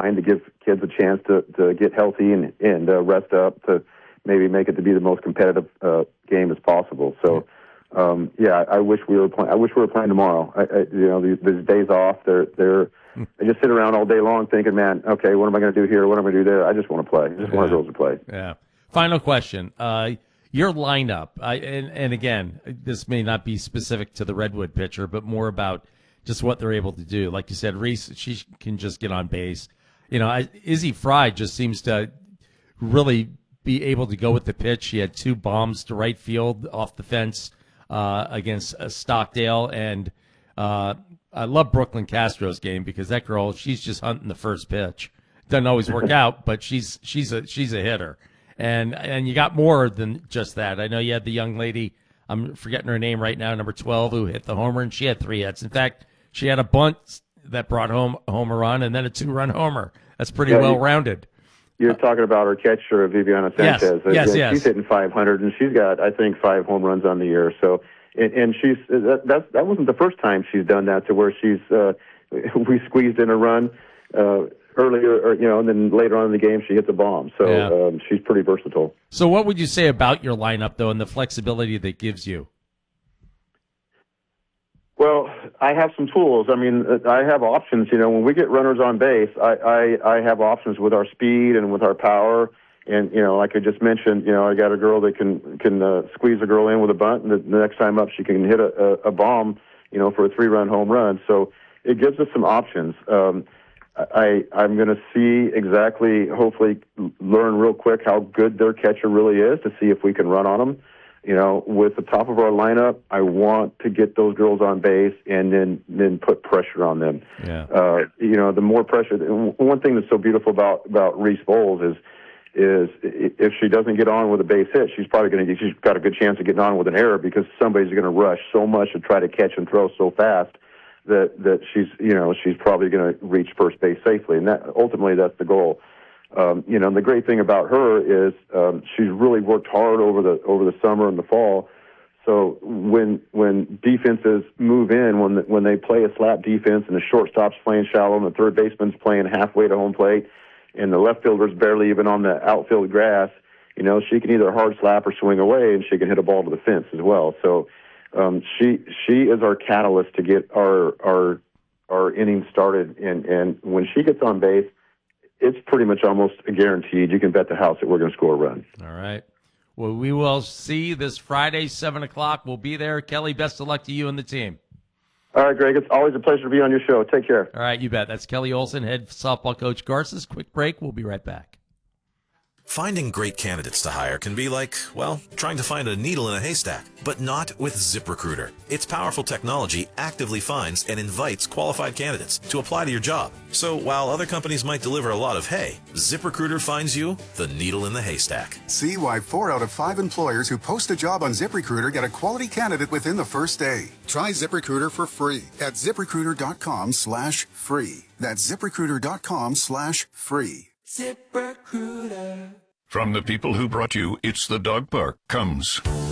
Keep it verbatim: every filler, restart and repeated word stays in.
combine to give kids a chance to, to get healthy and, and uh, rest up to maybe make it to be the most competitive uh, game as possible. So, um, yeah, I, I wish we were playing. I wish we were playing tomorrow. I, I, you know, these, these days off, they're they're. I just sit around all day long thinking, man, okay, what am I going to do here? What am I going to do there? I just want to play. I just yeah. want our girls to play. Yeah. Final question. Uh, your lineup, I, and, and again, this may not be specific to the Redwood pitcher, but more about just what they're able to do. Like you said, Reese, she can just get on base. You know, I, Izzy Fry just seems to really be able to go with the pitch. She had two bombs to right field off the fence uh, against uh, Stockdale, and uh, I love Brooklyn Castro's game because that girl, she's just hunting the first pitch. Doesn't always work out, but she's she's a she's a hitter, and and you got more than just that. I know you had the young lady, I'm forgetting her name right now, number twelve, who hit the homer, and she had three hits. In fact, she had a bunt that brought home a home run, and then a two-run homer. That's pretty yeah, well rounded. You're talking about our catcher, Viviana Sanchez. Yes, yes, yeah, yes. She's hitting five hundred, and she's got, I think, five home runs on the year. So, and, and she's that, that that wasn't the first time she's done that. To where she's uh, we squeezed in a run uh, earlier, or, you know, and then later on in the game she hits a bomb. So yeah. um, she's pretty versatile. So, what would you say about your lineup, though, and the flexibility that gives you? Well, I have some tools. I mean, I have options. You know, when we get runners on base, I, I, I have options with our speed and with our power. And, you know, like I just mentioned, you know, I got a girl that can can uh, squeeze a girl in with a bunt, and the, the next time up she can hit a, a, a bomb, you know, for a three-run home run. So it gives us some options. Um, I, I'm going to see exactly, hopefully learn real quick how good their catcher really is to see if we can run on them. You know, with the top of our lineup, I want to get those girls on base and then then put pressure on them. Yeah. Uh, you know, the more pressure. One thing that's so beautiful about about Reese Bowles is is if she doesn't get on with a base hit, she's probably going to she's got a good chance of getting on with an error because somebody's going to rush so much to try to catch and throw so fast that that she's you know she's probably going to reach first base safely, and that ultimately that's the goal. Um, you know, and the great thing about her is um, she's really worked hard over the over the summer and the fall. So when when defenses move in, when the, when they play a slap defense and the shortstop's playing shallow and the third baseman's playing halfway to home plate and the left fielder's barely even on the outfield grass, you know, she can either hard slap or swing away, and she can hit a ball to the fence as well. So um, she she is our catalyst to get our our our innings started, and and when she gets on base, it's pretty much almost guaranteed. You can bet the house that we're going to score a run. All right. Well, we will see this Friday, seven o'clock. We'll be there. Kelly, best of luck to you and the team. All right, Greg. It's always a pleasure to be on your show. Take care. All right, you bet. That's Kelly Olson, head softball coach, Garces. Quick break. We'll be right back. Finding great candidates to hire can be like, well, trying to find a needle in a haystack, but not with ZipRecruiter. Its powerful technology actively finds and invites qualified candidates to apply to your job. So while other companies might deliver a lot of hay, ZipRecruiter finds you the needle in the haystack. See why four out of five employers who post a job on ZipRecruiter get a quality candidate within the first day. Try ZipRecruiter for free at ZipRecruiter.com slash free. That's ZipRecruiter.com slash free. ZipRecruiter. From the people who brought you It's the Dog Park comes